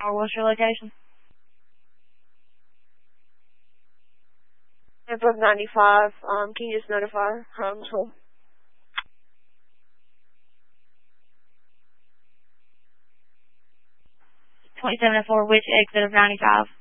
What's your location? Above 95. Can you just notify home? 2704, which exit of 95?